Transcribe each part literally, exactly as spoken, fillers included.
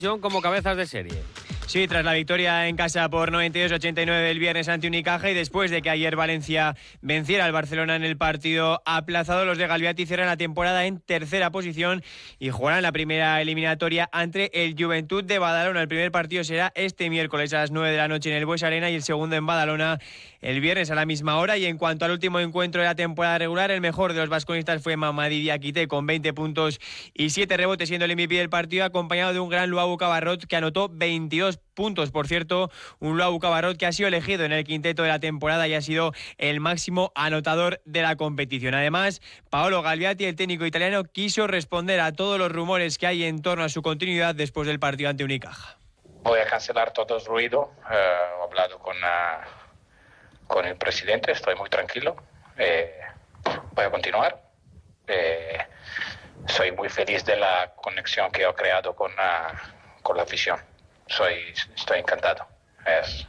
como cabezas de serie. Sí, tras la victoria en casa por noventa y dos a ochenta y nueve el viernes ante Unicaja y después de que ayer Valencia venciera al Barcelona en el partido aplazado, los de Galviati cierran la temporada en tercera posición y jugarán la primera eliminatoria ante el Juventud de Badalona. El primer partido será este miércoles a las nueve de la noche en el Bues Arena y el segundo en Badalona el viernes a la misma hora. Y en cuanto al último encuentro de la temporada regular, el mejor de los vasconistas fue Mamadi Diakité con veinte puntos y siete rebotes, siendo el M V P del partido, acompañado de un gran Luau Cabarrot que anotó veintidós puntos. Por cierto, un Luau Cabarrot que ha sido elegido en el quinteto de la temporada y ha sido el máximo anotador de la competición. Además, Paolo Galviati, el técnico italiano, quiso responder a todos los rumores que hay en torno a su continuidad después del partido ante Unicaja. Voy a cancelar todo el ruido. Uh, he hablado con, uh, con el presidente, estoy muy tranquilo. Eh, voy a continuar. Eh, soy muy feliz de la conexión que he creado con, uh, con la afición. Soy, estoy encantado. Es,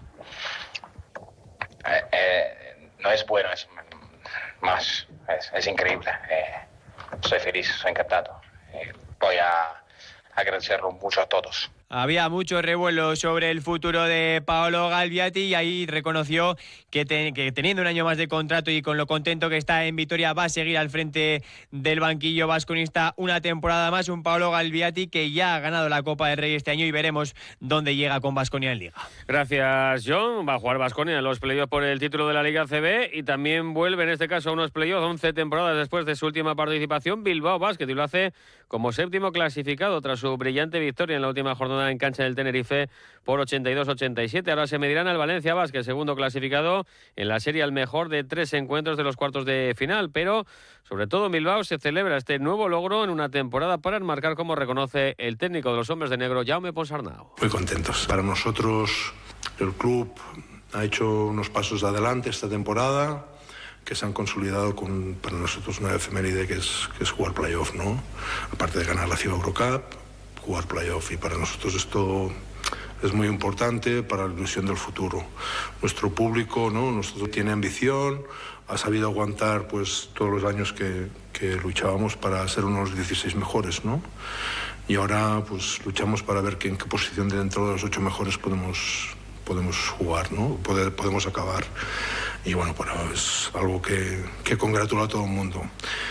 eh, eh, no es bueno, es más, es, es increíble. Eh, soy feliz, soy encantado. Eh, voy a agradecerlo mucho a todos. Había mucho revuelo sobre el futuro de Paolo Galviati y ahí reconoció que, te, que teniendo un año más de contrato y con lo contento que está en Vitoria va a seguir al frente del banquillo vasconista una temporada más. Un Paolo Galviati que ya ha ganado la Copa del Rey este año y veremos dónde llega con Baskonia en Liga. Gracias, John. Va a jugar Baskonia en los playoffs por el título de la Liga C B y también vuelve en este caso a unos playoffs once temporadas después de su última participación. Bilbao Basket y lo hace como séptimo clasificado tras su brillante victoria en la última jornada en cancha del Tenerife por ochenta y dos a ochenta y siete. Ahora se medirán al Valencia Basket, segundo clasificado en la serie al mejor de tres encuentros de los cuartos de final, pero sobre todo en Bilbao se celebra este nuevo logro en una temporada para enmarcar, como reconoce el técnico de los hombres de negro, Jaume Ponsarnau. Muy contentos. Para nosotros el club ha hecho unos pasos adelante esta temporada que se han consolidado con, para nosotros, una efeméride que es, que es jugar playoff, ¿no? Aparte de ganar la FIBA Eurocup, jugar playoff, y para nosotros esto es muy importante para la ilusión del futuro. Nuestro público, ¿no? Nosotros tiene ambición, ha sabido aguantar pues todos los años que, que luchábamos para ser unos dieciséis mejores, ¿no? Y ahora pues luchamos para ver que, en qué posición de dentro de los ocho mejores podemos, podemos jugar, ¿no? Poder, podemos acabar. Y bueno, bueno, es algo que, que congratula a todo el mundo.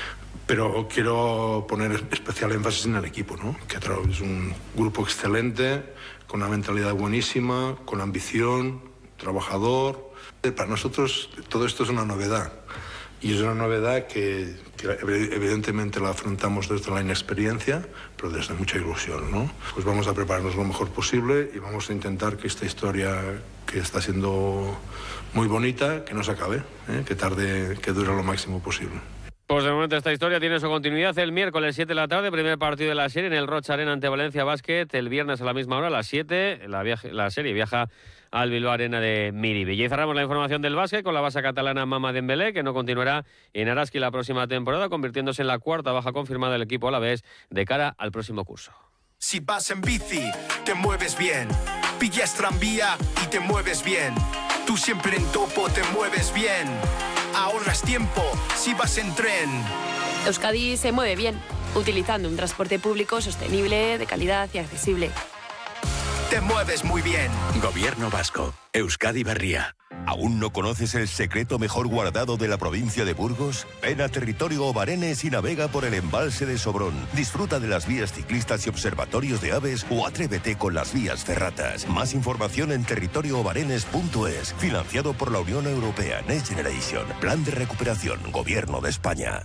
Pero quiero poner especial énfasis en el equipo, ¿no? Que es un grupo excelente, con una mentalidad buenísima, con ambición, trabajador. Para nosotros todo esto es una novedad. Y es una novedad que, que evidentemente la afrontamos desde la inexperiencia, pero desde mucha ilusión, ¿no? Pues vamos a prepararnos lo mejor posible y vamos a intentar que esta historia, que está siendo muy bonita, que no se acabe, ¿eh? Que tarde, que dure lo máximo posible. Pues de momento esta historia tiene su continuidad el miércoles siete de la tarde, primer partido de la serie en el Rocha Arena ante Valencia Basket. El viernes a la misma hora, a las siete, la, viaje, la serie viaja al Bilbao Arena de Miribilla. Y cerramos la información del básquet con la base catalana Mama Dembélé, que no continuará en Araski la próxima temporada, convirtiéndose en la cuarta baja confirmada del equipo alavés de cara al próximo curso. Si vas en bici, te mueves bien. Pillas tranvía y te mueves bien. Tú siempre en topo te mueves bien. Ahorras tiempo si vas en tren. Euskadi se mueve bien, utilizando un transporte público sostenible, de calidad y accesible. Te mueves muy bien. Gobierno vasco. Euskadi Berria. ¿Aún no conoces el secreto mejor guardado de la provincia de Burgos? Ven a Territorio Obarenes y navega por el embalse de Sobrón. Disfruta de las vías ciclistas y observatorios de aves o atrévete con las vías ferratas. Más información en territorio obarenes punto es. Financiado por la Unión Europea Next Generation. Plan de recuperación. Gobierno de España.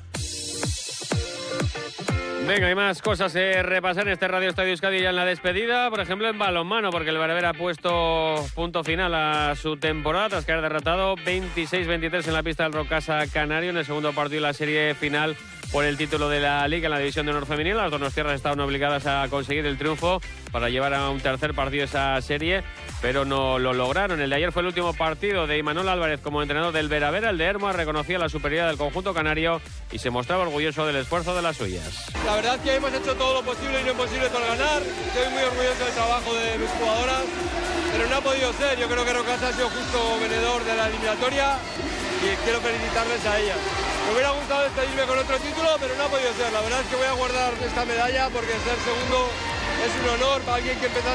Venga, hay más cosas que repasar en este Radio Estadio Euskadi ya en la despedida. Por ejemplo, en balonmano, porque el Berbera ha puesto punto final a su temporada tras caer derrotado veintiséis veintitrés en la pista del Rocasa Canario en el segundo partido de la serie final por el título de la Liga en la división de honor femenil. Las donostiarras estaban obligadas a conseguir el triunfo para llevar a un tercer partido esa serie, pero no lo lograron. El de ayer fue el último partido de Imanol Álvarez como entrenador del Beravera. El de Hermoa reconocía la superioridad del conjunto canario y se mostraba orgulloso del esfuerzo de las suyas. La verdad es que hemos hecho todo lo posible y lo imposible por ganar. Estoy muy orgulloso del trabajo de mis jugadoras, pero no ha podido ser. Yo creo que Rocasa ha sido justo venedor de la eliminatoria y quiero felicitarles a ellas. Me hubiera gustado despedirme con otro título, pero no ha podido ser. La verdad es que voy a guardar esta medalla porque ser segundo es un honor para alguien que empezó